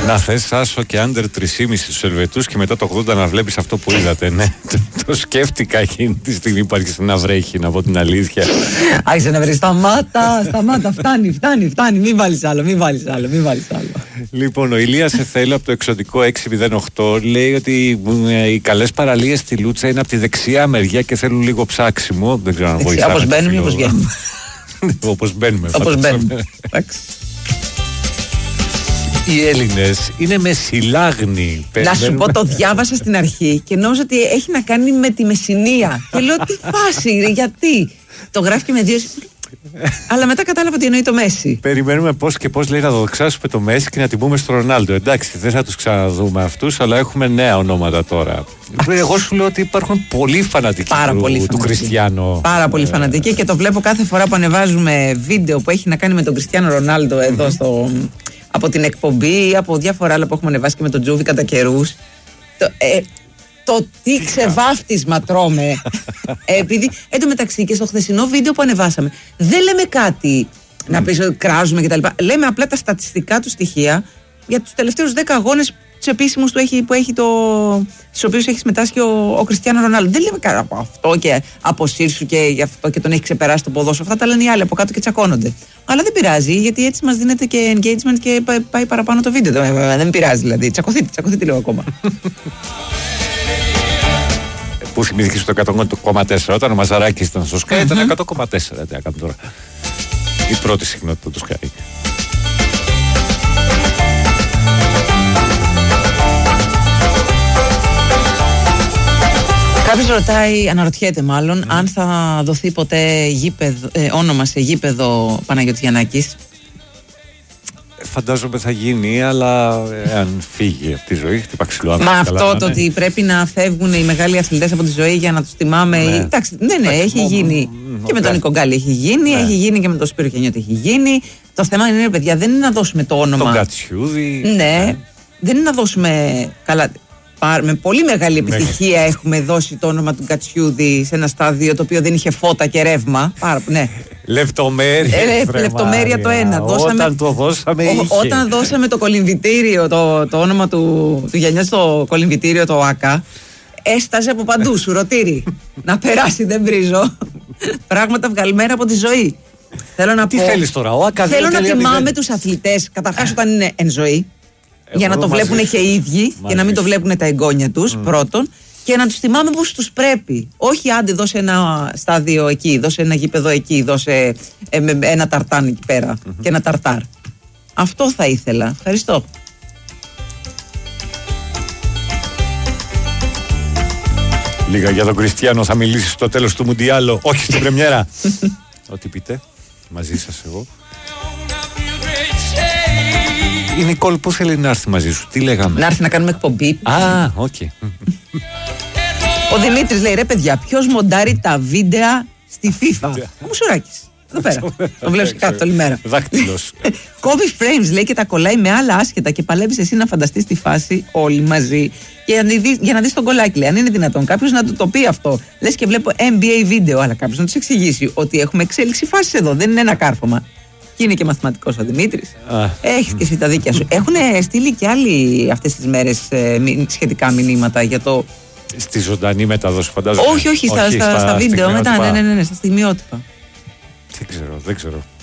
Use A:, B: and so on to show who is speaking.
A: Να θες άσο και under 3,5 στους Ελβετούς και μετά το 80 να βλέπεις αυτό που είδατε. Ναι, το σκέφτηκα εκείνη τη στιγμή που άρχισε να βρέχει, να πω την αλήθεια.
B: Άρχισε να βρει. Σταμάτα, φτάνει. Μην βάλεις άλλο.
A: Λοιπόν, ο Ηλίας Εθέλου από το εξωτικό 608 λέει ότι οι καλές παραλίες στη Λούτσα είναι από τη δεξιά μεριά και θέλουν λίγο ψάξιμο. Δεν ξέρω αν βοηθάει.
B: Όπως μπαίνουμε ή όπως βγαίνουμε.
A: Όπως μπαίνουμε.
B: Εντάξει.
A: Οι Έλληνες είναι μεσιλάγνοι.
B: Να σου πω, το διάβασα στην αρχή και νόμιζα ότι έχει να κάνει με τη Μεσσηνία. Και λέω τι φάση, γιατί. Το γράφει και με δύο. Αλλά μετά κατάλαβα ότι εννοεί το Μέση.
A: Περιμένουμε πώς και πώς λέει να δοξάσουμε το Μέση και να την πούμε στο Ρονάλντο. Εντάξει, δεν θα τους ξαναδούμε αυτούς, αλλά έχουμε νέα ονόματα τώρα. Εγώ σου λέω ότι υπάρχουν πολλοί φανατικοί του Κριστιάνο.
B: Πάρα πολύ φανατικοί και το βλέπω κάθε φορά που ανεβάζουμε βίντεο που έχει να κάνει με τον Κριστιάνο Ρονάλντο εδώ από την εκπομπή ή από διάφορα άλλα που έχουμε ανεβάσει και με τον Τζούβι κατά καιρούς. Το τι ξεβάφτισμα τρώμε. Επειδή εν τω μεταξύ και στο χθεσινό βίντεο που ανεβάσαμε δεν λέμε κάτι να πεις ότι κράζουμε κτλ. Λέμε απλά τα στατιστικά του στοιχεία για τους τελευταίους 10 αγώνες τους επίσημους στους οποίους έχει συμμετάσχει ο Κριστιάνο Ρονάλντο. Δεν λέμε κάτι από αυτό και αποσύρσου και γι' αυτό και τον έχει ξεπεράσει το ποδόσφαιρο. Αυτά τα λένε οι άλλοι από κάτω και τσακώνονται. Αλλά δεν πειράζει, γιατί έτσι μας δίνεται και engagement και πάει παραπάνω το βίντεο. Δεν πειράζει δηλαδή. Τσακωθείτε λίγο ακόμα.
A: Που θυμήθηκε στο 100,4 όταν ο Μαζαράκης ήταν στο Sky, ήταν 100,4. Τι να κάνουμε τώρα. Η πρώτη συχνότητα του Sky.
B: Κάποιος αναρωτιέται μάλλον αν θα δοθεί ποτέ όνομα σε γήπεδο Παναγιώτης Γιαννάκης.
A: Φαντάζομαι θα γίνει, αλλά αν φύγει από τη ζωή, χτυπά ξυλό.
B: Μα αυτό το ότι πρέπει να φεύγουν οι μεγάλοι αθλητές από τη ζωή για να τους τιμάμε. Εντάξει, ναι, έχει γίνει. Και με τον Νίκο Γκάλη έχει γίνει, έχει γίνει και με τον Σπύρο Χενιώτη έχει γίνει. Το θέμα είναι, παιδιά, δεν είναι να δώσουμε το όνομα.
A: Τον Κατσιούδη.
B: Ναι, δεν είναι να δώσουμε. Καλά. Με πολύ μεγάλη επιτυχία έχουμε δώσει το όνομα του Κατσιούδη σε ένα στάδιο το οποίο δεν είχε φώτα και ρεύμα. Ναι.
A: Λεπτομέρεια
B: το ένα.
A: Όταν το δώσαμε είχε.
B: Όταν δώσαμε το κολυμβητήριο, το όνομα του Γιαννιώτη στο κολυμβητήριο, το ΆΚΑ, έσταζε από παντού, σουρωτήρι. Να περάσει, δεν βρίζω. Πράγματα βγαλμένα από τη ζωή. Θέλω να
A: Τι θέλεις τώρα, ο ΆΚΑ
B: θέλω να τιμάμε τους αθλητές καταρχάς όταν είναι εν ζωή. Για να το βλέπουν και οι ίδιοι και να μην το βλέπουν τα εγγόνια τους, πρώτον. Και να τους θυμάμαι πως τους πρέπει. Όχι, άντε, δώσε ένα στάδιο εκεί, δώσε ένα γήπεδο εκεί, δώσε ένα ταρτάν εκεί πέρα και ένα ταρτάρ. Αυτό θα ήθελα. Ευχαριστώ.
A: Λίγα για τον Κριστιάνο θα μιλήσεις στο τέλος του Μουντιάλο, όχι στην πρεμιέρα. Ό,τι πείτε, μαζί σας εγώ. Η Νικόλ πώς θέλει να έρθει μαζί σου, τι λέγαμε?
B: Να έρθει να κάνουμε εκπομπή.
A: Οκ.
B: Ο Δημήτρης λέει, ρε παιδιά, ποιος μοντάρει τα βίντεο στη FIFA? Ο Μουσουράκης. Εδώ πέρα. Το βλέπεις και κάτω όλη μέρα.
A: Δάκτυλος.
B: Κόβει frames, λέει, και τα κολλάει με άλλα άσχετα και παλεύεις εσύ να φανταστείς τη φάση όλοι μαζί για να δεις τον κολλάκι. Λέει, αν είναι δυνατόν κάποιος να του το πει αυτό. Λες και βλέπω NBA βίντεο, αλλά κάποιος να τους εξηγήσει ότι έχουμε εξέλιξη φάσης εδώ. Δεν είναι ένα κάρφωμα. Και είναι και μαθηματικός ο Δημήτρης. Έχεις και εσύ τα δίκια σου. Έχουν στείλει και άλλοι αυτές τις μέρες σχετικά μηνύματα για το.
A: Στη ζωντανή μετάδοση, φαντάζομαι.
B: Όχι, στα βίντεο μετά. Ναι, στα στιγμιότυπα.
A: Δεν ξέρω.